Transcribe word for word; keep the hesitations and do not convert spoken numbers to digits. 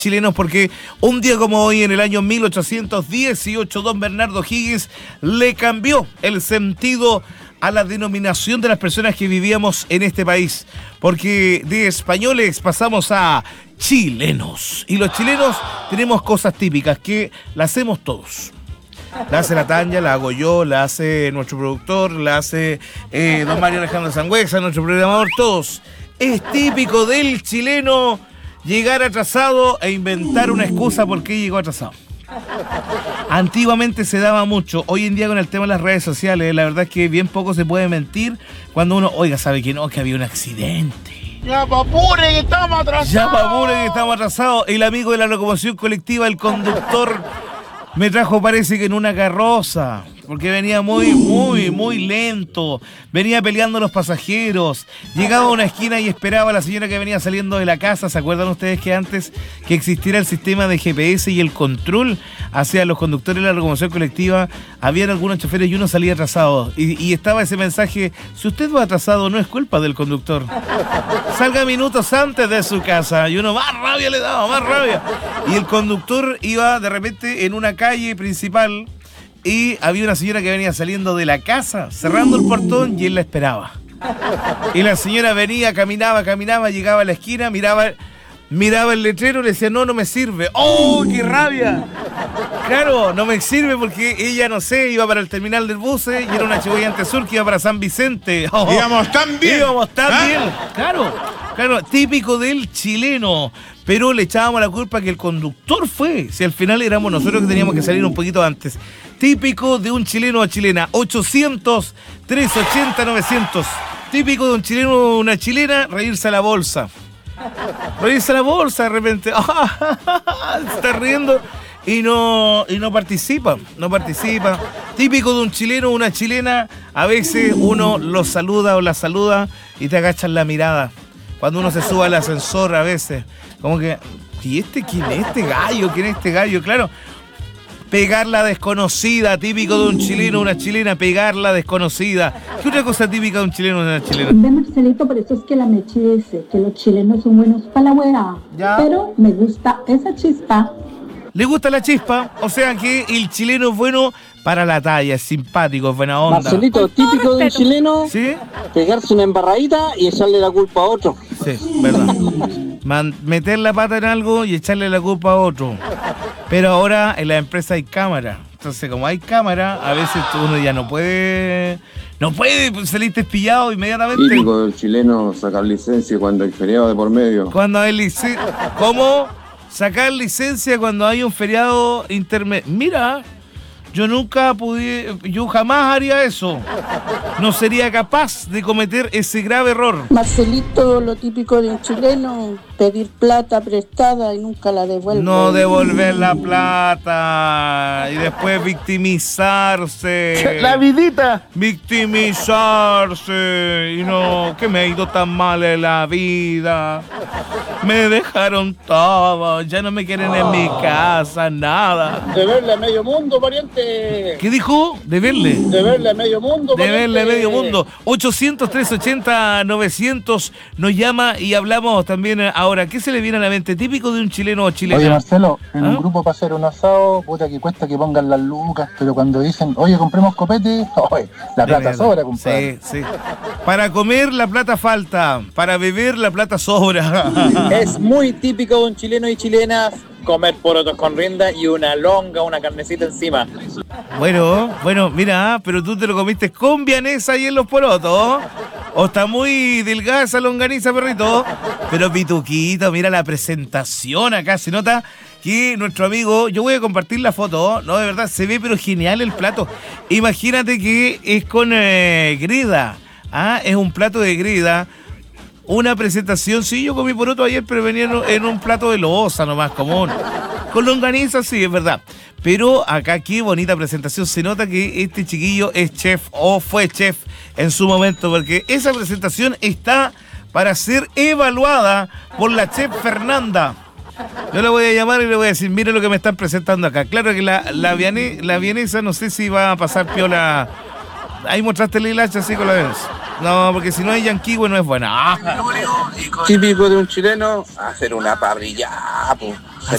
chilenos, porque un día como hoy, en el año mil ochocientos dieciocho, don Bernardo O'Higgins le cambió el sentido a la denominación de las personas que vivíamos en este país, porque de españoles pasamos a chilenos, y los chilenos tenemos cosas típicas que las hacemos todos. La hace la Tanya, la hago yo, la hace nuestro productor, la hace eh, don Mario Alejandro Sangüesa, nuestro programador, todos. Es típico del chileno llegar atrasado e inventar una excusa por qué llegó atrasado. Antiguamente se daba mucho. Hoy en día, con el tema de las redes sociales, la verdad es que bien poco se puede mentir cuando uno, oiga, sabe que no, que había un accidente. Ya pa' apure que estamos atrasados. Ya pa' apure que estamos atrasados. El amigo de la locomoción colectiva, el conductor, me trajo, parece que en una carroza, porque venía muy, muy, muy lento. Venía peleando los pasajeros. Llegaba a una esquina y esperaba a la señora que venía saliendo de la casa. ¿Se acuerdan ustedes que antes que existiera el sistema de G P S y el control hacia los conductores de la locomoción colectiva, habían algunos choferes y uno salía atrasado? Y, y estaba ese mensaje: si usted va atrasado, no es culpa del conductor. Salga minutos antes de su casa. Y uno más rabia le daba, más rabia. Y el conductor iba de repente en una calle principal y había una señora que venía saliendo de la casa, cerrando el portón, y él la esperaba. Y la señora venía, caminaba, caminaba, llegaba a la esquina, miraba, miraba el letrero y le decía: no, no me sirve. ¡Oh, qué rabia! Claro, no me sirve porque ella, no sé, iba para el terminal del bus y era una Chihuayante Sur que iba para San Vicente. Oh, íbamos tan bien. Íbamos tan ¿Ah? bien, claro. Claro, típico del chileno. Pero le echábamos la culpa que el conductor fue. Si al final éramos nosotros que teníamos que salir un poquito antes. Típico de un chileno o chilena. ochocientos, trescientos ochenta, novecientos. Típico de un chileno o una chilena, reírse a la bolsa. Reírse a la bolsa de repente. Se está riendo y no, y no participa. No participa. Típico de un chileno o una chilena. A veces uno los saluda o la saluda y te agachan la mirada. Cuando uno se sube al ascensor a veces, como que, ¿y este quién es este gallo? ¿Quién es este gallo? Claro, pegar la desconocida, típico de un chileno o una chilena, pegar la desconocida. ¿Qué otra cosa típica de un chileno o una chilena? De Marcelito, por eso es que la Mechi dice que los chilenos son buenos para la hueá. Pero me gusta esa chispa. ¿Le gusta la chispa? O sea que el chileno es bueno para la talla, es simpático, es buena onda. Marcelito, típico de un chileno, ¿sí? Pegarse una embarradita y echarle la culpa a otro. Sí, verdad. Man, meter la pata en algo y echarle la culpa a otro. Pero ahora en la empresa hay cámara. Entonces, como hay cámara, a veces uno ya no puede... No puede salir pillado inmediatamente. Típico del chileno sacar licencia cuando hay feriado de por medio. Cuando hay licencia... ¿Cómo? Sacar licencia cuando hay un feriado intermedio. Mira, yo nunca pude, yo jamás haría eso. No sería capaz de cometer ese grave error. Marcelito, lo típico de un chileno, pedir plata prestada y nunca la devuelve. No devolver la plata y después victimizarse. La vidita. Victimizarse. Y no, que me ha ido tan mal en la vida. Me dejaron todo, ya no me quieren en mi casa, nada. Deberle a medio mundo, pariente. ¿Qué dijo? ¿Deberle? Deberle a medio mundo, pariente. Deberle a medio mundo. ochocientos, trescientos ochenta, novecientos nos llama y hablamos también ahora. ¿Qué se le viene a la mente? Típico de un chileno o chilena. Oye, Marcelo, en ¿Ah? un grupo para hacer un asado, puta que cuesta que pongan las lucas, pero cuando dicen, oye, compremos copete, oye, la plata verdad. sobra, compadre. Sí, sí. Para comer la plata falta, para beber la plata sobra. Es muy típico de un chileno y chilenas comer porotos con rienda y una longa, una carnecita encima. Bueno, bueno, mira, pero tú te lo comiste con vianesa y en los porotos. O está muy delgada esa longaniza, perrito. Pero pituquito, mira la presentación acá. Se nota que nuestro amigo, yo voy a compartir la foto, no, de verdad, se ve pero genial el plato. Imagínate que es con eh, grida. Ah, es un plato de grida. Una presentación, sí, yo comí poroto ayer, pero venía en un, en un plato de loza nomás, común. Con longaniza, sí, es verdad. Pero acá qué bonita presentación. Se nota que este chiquillo es chef o fue chef en su momento, porque esa presentación está para ser evaluada por la chef Fernanda. Yo la voy a llamar y le voy a decir, mire lo que me están presentando acá. Claro que la, la, viane, la vienesa no sé si va a pasar piola. Ahí mostraste el hilacha así con la vienesa. No, porque si no es yanquihue no es buena. Ah. Típico de un chileno, hacer una parrilla, pues.